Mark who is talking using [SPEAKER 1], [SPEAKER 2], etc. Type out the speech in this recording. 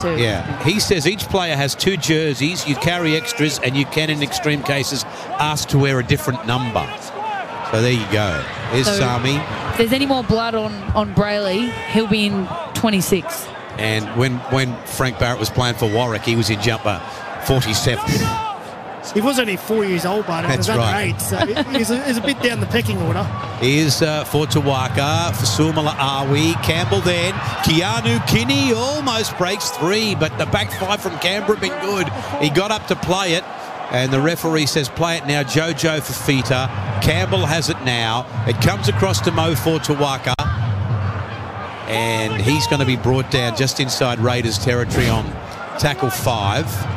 [SPEAKER 1] too.
[SPEAKER 2] Yeah, he says each player has 2 jerseys. You carry extras, and you can, in extreme cases, ask to wear a different number. So there you go. There's Sami.
[SPEAKER 1] If there's any more blood on Brayley, he'll be in 26.
[SPEAKER 2] And when Frank Barrett was playing for Warwick, he was in jumper 47.
[SPEAKER 3] He was only 4 years old, but he was under
[SPEAKER 2] right.
[SPEAKER 3] 8, so he's a bit down the pecking order.
[SPEAKER 2] Here's for Tawaka, for Sumala Awi, Campbell then, Keanu Kinney almost breaks 3, but the back 5 from Canberra have been good. He got up to play it, and the referee says play it now, Jojo Fafita. Campbell has it now. It comes across to Mo for Tawaka, and he's going to be brought down just inside Raiders territory on tackle 5.